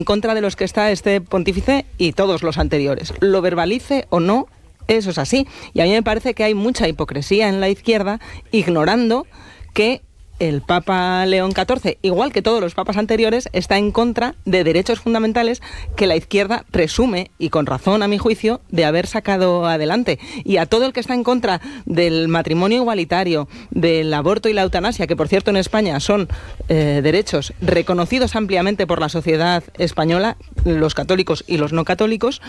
en contra de los que está este pontífice y todos los anteriores. Lo verbalice o no, eso es así. Y a mí me parece que hay mucha hipocresía en la izquierda, ignorando que el Papa León XIV, igual que todos los papas anteriores, está en contra de derechos fundamentales que la izquierda presume, y con razón a mi juicio, de haber sacado adelante. Y a todo el que está en contra del matrimonio igualitario, del aborto y la eutanasia, que por cierto en España son derechos reconocidos ampliamente por la sociedad española, los católicos y los no católicos,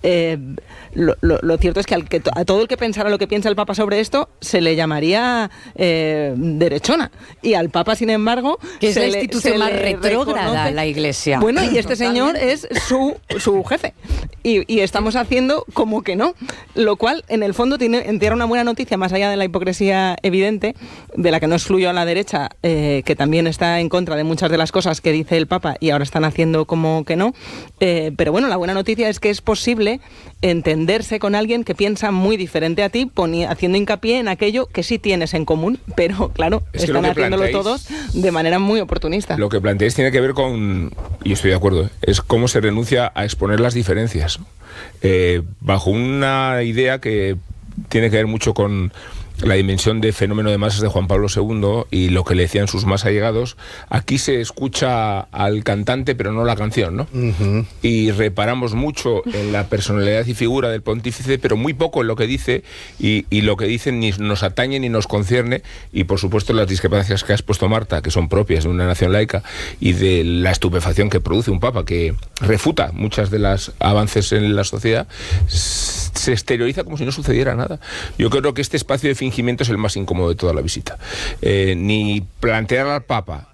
lo cierto es que a todo el que pensara lo que piensa el Papa sobre esto se le llamaría derechona. Y al Papa, sin embargo, que es la institución más retrógrada, la Iglesia. Bueno, y este señor es su jefe. Y estamos haciendo como que no. Lo cual, en el fondo, entierra una buena noticia, más allá de la hipocresía evidente, de la que no excluyo a la derecha, que también está en contra de muchas de las cosas que dice el Papa y ahora están haciendo como que no. Pero bueno, la buena noticia es que es posible entenderse con alguien que piensa muy diferente a ti, haciendo hincapié en aquello que sí tienes en común, pero claro, están haciéndolo todos de manera muy oportunista. Lo que planteáis tiene que ver con, y estoy de acuerdo, es cómo se renuncia a exponer las diferencias, bajo una idea que tiene que ver mucho con la dimensión de fenómeno de masas de Juan Pablo II y lo que le decían sus más allegados. Aquí se escucha al cantante pero no la canción, ¿no? Uh-huh. Y reparamos mucho en la personalidad y figura del pontífice, pero muy poco en lo que dice, y lo que dicen ni nos atañe ni nos concierne, y por supuesto las discrepancias que has puesto, Marta, que son propias de una nación laica, y de la estupefacción que produce un papa que refuta muchas de los avances en la sociedad, se exterioriza como si no sucediera nada. Yo creo que este espacio de fingimiento es el más incómodo de toda la visita. Ni plantear al Papa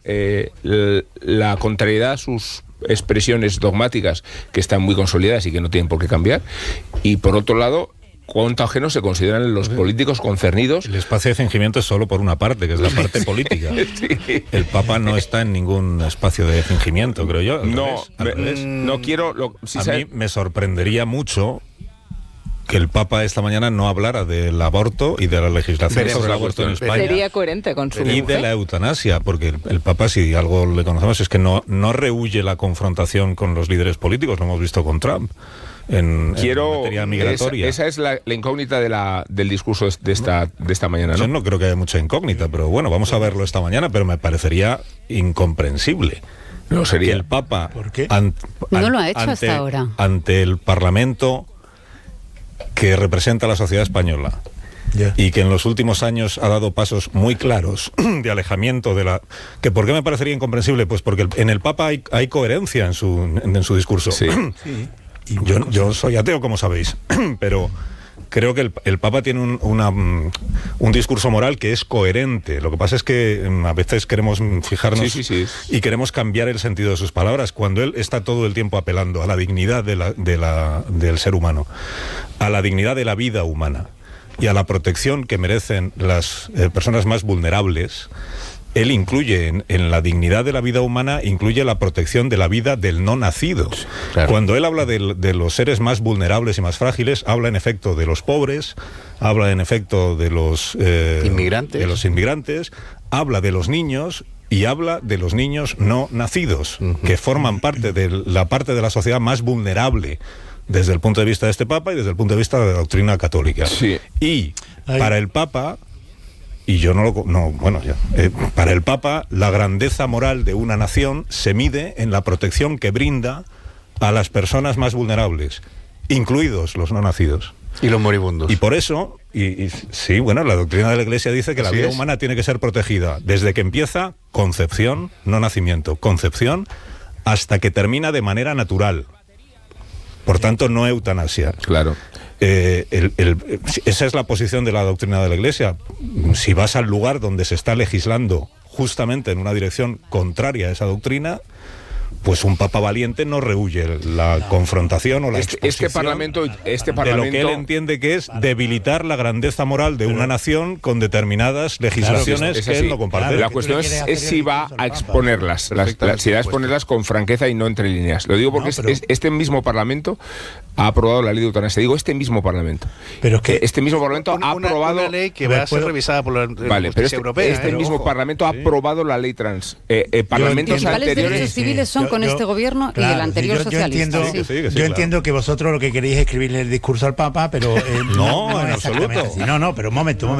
la contrariedad a sus expresiones dogmáticas, que están muy consolidadas y que no tienen por qué cambiar, y por otro lado, cuánto ajeno se consideran los políticos concernidos. El espacio de fingimiento es solo por una parte, que es la parte política. Sí. El Papa no está en ningún espacio de fingimiento, creo yo. No quiero... A mí me sorprendería mucho que el Papa esta mañana no hablara del aborto y de la legislación sobre el aborto en España. Sería coherente con su... Y de la eutanasia, porque el Papa, si algo le conocemos, es que no rehúye la confrontación con los líderes políticos, lo hemos visto con Trump. En materia migratoria. Esa es la incógnita del discurso de esta mañana, ¿no? Yo no creo que haya mucha incógnita, pero bueno, vamos a verlo esta mañana, pero me parecería incomprensible. No sería. Que el Papa... ¿Por qué? No lo ha hecho hasta ahora. Ante el Parlamento que representa a la sociedad española, y que en los últimos años ha dado pasos muy claros de alejamiento de la... ¿Que por qué me parecería incomprensible? Pues porque en el Papa hay coherencia en su discurso. Sí. Yo soy ateo, como sabéis, pero creo que el Papa tiene un discurso moral que es coherente. Lo que pasa es que a veces queremos fijarnos y queremos cambiar el sentido de sus palabras, cuando él está todo el tiempo apelando a la dignidad del ser humano, a la dignidad de la vida humana y a la protección que merecen las personas más vulnerables. Él incluye en la dignidad de la vida humana, incluye la protección de la vida del no nacido. Claro. Cuando él habla de los seres más vulnerables y más frágiles, habla en efecto de los pobres, habla en efecto de los inmigrantes, habla de los niños y habla de los niños no nacidos, que forman parte de la sociedad más vulnerable desde el punto de vista de este Papa y desde el punto de vista de la doctrina católica. Sí. Y para el Papa... para el Papa, la grandeza moral de una nación se mide en la protección que brinda a las personas más vulnerables, incluidos los no nacidos. Y los moribundos. Y por eso, la doctrina de la Iglesia dice que la vida humana tiene que ser protegida desde que empieza concepción, no nacimiento, concepción, hasta que termina de manera natural. Por tanto, no eutanasia. Claro. Esa es la posición de la doctrina de la Iglesia. Si vas al lugar donde se está legislando justamente en una dirección contraria a esa doctrina, pues un Papa valiente no rehúye la confrontación o la exposición este parlamento de lo que él entiende que es debilitar la grandeza moral de una nación con determinadas legislaciones que él no comparte. La cuestión es si va a exponerlas, si va a exponerlas con franqueza y no entre líneas. Lo digo porque este mismo parlamento ha aprobado la ley de eutanasia. Digo, este mismo parlamento. Pero es que este mismo parlamento ha aprobado una ley que va a ser revisada por la justicia europea. Este mismo parlamento ha aprobado la ley trans. Parlamentos anteriores son con este gobierno y el anterior socialista. Yo entiendo que vosotros lo que queréis es escribirle el discurso al Papa, pero no, en absoluto. Así. No, pero un momento.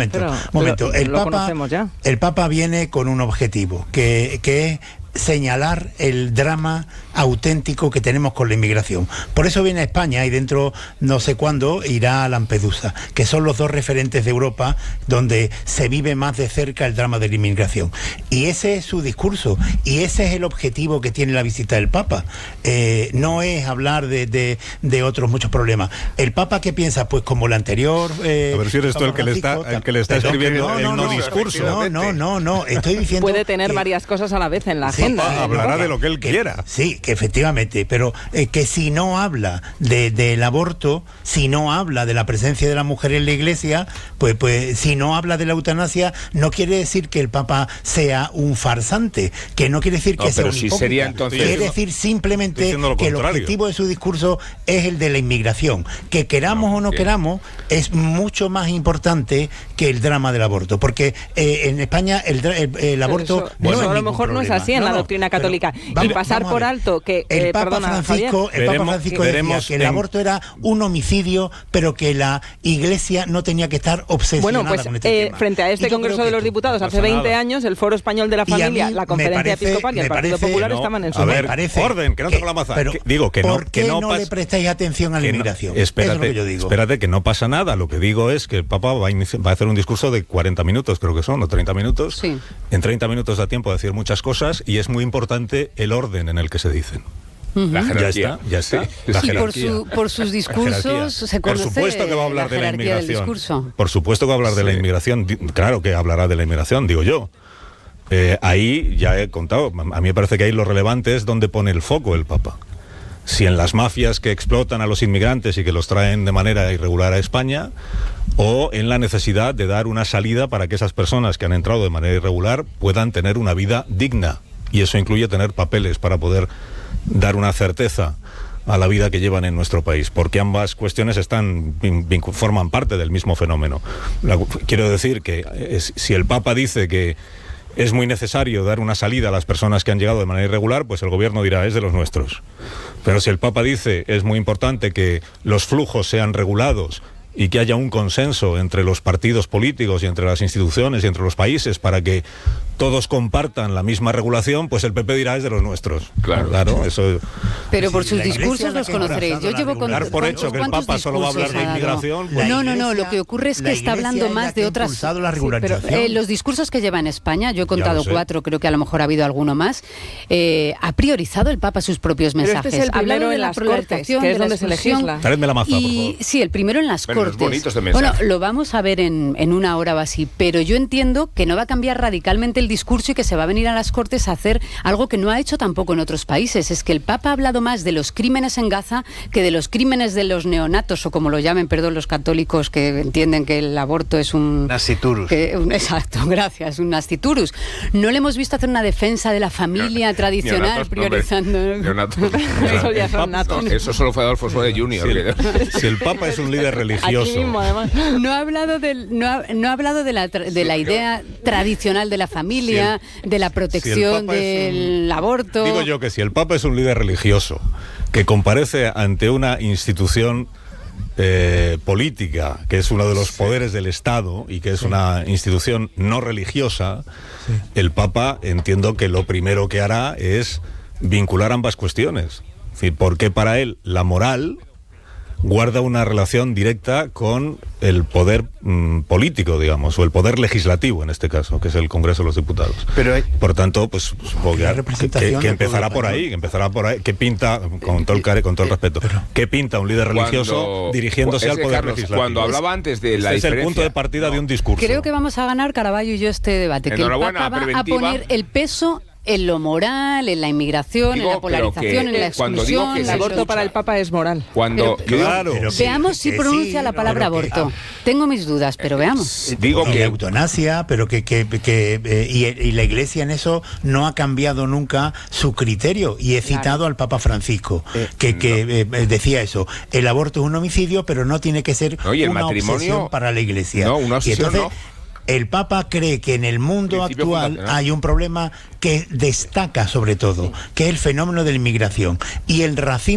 El Papa viene con un objetivo, que es señalar el drama auténtico que tenemos con la inmigración. Por eso viene a España y dentro no sé cuándo irá a Lampedusa, que son los dos referentes de Europa donde se vive más de cerca el drama de la inmigración. Y ese es su discurso y ese es el objetivo que tiene la visita del Papa. No es hablar de otros muchos problemas. ¿El Papa qué piensa? Pues como el anterior... a ver si eres tú el que le está escribiendo el no discurso. No, estoy diciendo... Puede tener varias cosas a la vez en la agenda. Hablará de lo que él quiera. Sí, que efectivamente, pero que si no habla del aborto, si no habla de la presencia de la mujer en la Iglesia, pues si no habla de la eutanasia, no quiere decir que el Papa sea un farsante, que no quiere decir que sea un hipócrita. Sería entonces... Quiere decir simplemente que el objetivo de su discurso es el de la inmigración. Que queramos o no queramos, es mucho más importante que el drama del aborto, porque en España el aborto no es a lo mejor no es así en la doctrina católica. Y pasar por alto que el Papa Francisco decía que el aborto era un homicidio, pero que la Iglesia no tenía que estar obsesionada con este tema. Frente a este Congreso de los Diputados, hace 20 años, el Foro Español de la Familia, la Conferencia Episcopal y el Partido Popular estaban en su orden, que no tengo la maza. Digo que no. ¿Por qué no le prestáis atención a la inmigración? Espérate, eso es lo que yo digo. Espérate, que no pasa nada. Lo que digo es que el Papa va a hacer un discurso de 40 minutos, creo que son, o 30 minutos. Sí. En 30 minutos da tiempo a decir muchas cosas y es muy importante el orden en el que se dicen. La jerarquía. Ya está. La jerarquía. Por sus discursos se conoce. Por supuesto que va a hablar de la inmigración. Por supuesto que va a hablar de la inmigración. Claro que hablará de la inmigración, digo yo. Ahí ya he contado. A mí me parece que ahí lo relevante es donde pone el foco el Papa. Si en las mafias que explotan a los inmigrantes y que los traen de manera irregular a España, o en la necesidad de dar una salida para que esas personas que han entrado de manera irregular puedan tener una vida digna. Y eso incluye tener papeles para poder dar una certeza a la vida que llevan en nuestro país, porque ambas cuestiones forman parte del mismo fenómeno. Quiero decir que si el Papa dice que es muy necesario dar una salida a las personas que han llegado de manera irregular, pues el gobierno dirá, es de los nuestros. Pero si el Papa dice, es muy importante que los flujos sean regulados y que haya un consenso entre los partidos políticos y entre las instituciones y entre los países para que todos compartan la misma regulación, pues el PP dirá es de los nuestros. Claro, eso. Pero por sus discursos los conoceréis. Yo llevo con por hecho que el Papa solo va a hablar de inmigración. Pues no, lo que ocurre es que está hablando más de otras. Pero los discursos que lleva en España, yo he contado 4, creo que a lo mejor ha habido alguno más. Ha priorizado el Papa sus propios mensajes. Pero este es el primero en las Cortes, que es donde se legisla. Traedme la maza, por favor. Sí, el primero en las Cortes. Bueno, lo vamos a ver en una hora o así, pero yo entiendo que no va a cambiar radicalmente el discurso y que se va a venir a las Cortes a hacer algo que no ha hecho tampoco en otros países. Es que el Papa ha hablado más de los crímenes en Gaza que de los crímenes de los neonatos, o como lo llamen, los católicos que entienden que el aborto es un... Nasciturus. Exacto, gracias, un nasciturus. No le hemos visto hacer una defensa de la familia tradicional, neonatos, priorizando... Neonatos. Eso ya son natos. Eso solo fue Adolfo Suárez Jr. Si el Papa es un líder religioso... Aquí mismo, además. No ha hablado de la idea tradicional de la familia, de la protección del aborto. Digo yo que si el Papa es un líder religioso que comparece ante una institución política, que es uno de los poderes del Estado y que es una institución no religiosa, el Papa entiendo que lo primero que hará es vincular ambas cuestiones. Es decir, porque para él la moral guarda una relación directa con el poder político, digamos, o el poder legislativo en este caso, que es el Congreso de los Diputados. Pero por tanto, pues supongo que empezará por ahí, ¿qué pinta, con todo el respeto, qué pinta un líder religioso dirigiéndose al poder legislativo? Cuando hablaba antes de la diferencia, es el punto de partida de un discurso. Creo que vamos a ganar, Caraballo y yo, este debate, que el Papa va a poner el peso en lo moral, en la inmigración, en la polarización, en la exclusión. El aborto para el Papa es moral. Veamos si pronuncia la palabra aborto. Tengo mis dudas, pero veamos. Digo que eutanasia, pero y la Iglesia en eso no ha cambiado nunca su criterio. Y he citado al Papa Francisco, que decía eso. El aborto es un homicidio, pero no tiene que ser una obsesión para la Iglesia. No, una obsesión no. el Papa cree que en el mundo actual hay un problema que destaca sobre todo, que es el fenómeno de la inmigración y el racismo.